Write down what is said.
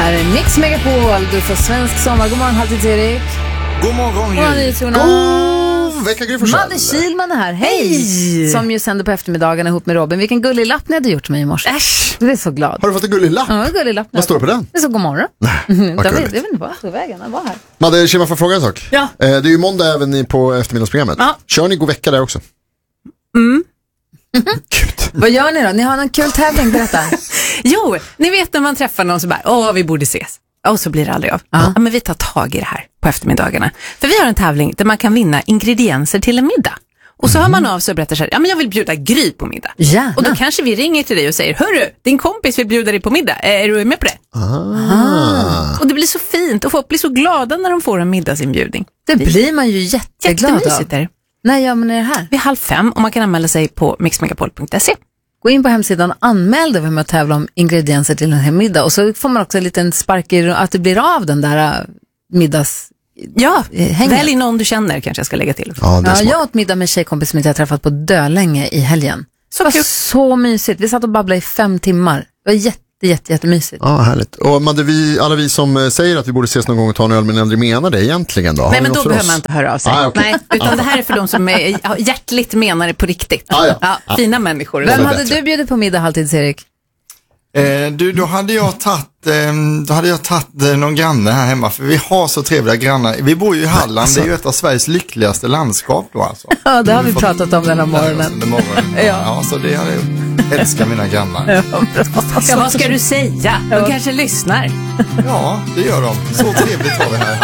här är Mix Megapol. Du får svensk sommar. God morgon, Halvtids Erik. God morgon, God vecka, Gry Forssell. Madde Kilman är här. Hej! Som ju sänder på eftermiddagen ihop med Robin. Vilken gullig lapp ni hade gjort mig i morse. Äsch! Du är så glad. Har du fått en gullig lapp? Ja, en gullig lapp. Vad står det på den? Det är så god morgon. Vad Jag gulligt. vet inte vad jag tog vägen. Den var här. Madde Kilman, får fråga en sak? Ja. Det är ju måndag även på eftermiddagsprogrammet. Ja. Kör ni god vecka där också? Gud. Vad gör ni då? Ni har någon kul tävling, berätta. Jo, ni vet när man träffar någon så bara, vi borde ses. Och så blir det aldrig av. Ja, men vi tar tag i det här på eftermiddagarna. För vi har en tävling där man kan vinna ingredienser till en middag. Och så hör man av sig och berättar så här, men jag vill bjuda Gry på middag. Gärna. Och då kanske vi ringer till dig och säger, hörru, din kompis vill bjuda dig på middag. Är du med på det? Och det blir så fint och folk blir så glada när de får en middagsinbjudning. Det blir man ju jätteglad av. Jättemysigt är det. När gör man det här? Vid 5:30 och man kan anmäla sig på mixmegapol.se. Gå in på hemsidan och anmäl dig med att tävla om ingredienser till en här middag. Och så får man också en liten spark i att det blir av den där middags... Ja, hänget. välj någon du känner kanske jag ska lägga till. Ja, det är smart. jag åt middag med tjejkompis som jag har träffat på Dölänge i helgen. Så Det var kul. så mysigt. Vi satt och babblade i 5 timmar. Det var jättemysigt. Ja, härligt. Och Madde, alla vi som säger att vi borde ses någon gång och ta en öl, men aldrig menar det egentligen då? Har Nej, ni men något då för behöver oss? man inte höra av sig. Okay. Nej, utan det här är för de som hjärtligt menar det på riktigt. Ja. Fina människor. Vem är hade bättre. du bjudit på middag, Halvtids Erik? Då hade jag tagit någon granne här hemma, för vi har så trevliga grannar. Vi bor ju i Halland, det är ju ett av Sveriges lyckligaste landskap då alltså. Ja, det har vi pratat om den här morgonen. Under morgonen. Ja, så det hade jag älskar mina grannar. Ja, vad ska du säga? De kanske lyssnar. Ja, det gör de. Så trevligt har vi här.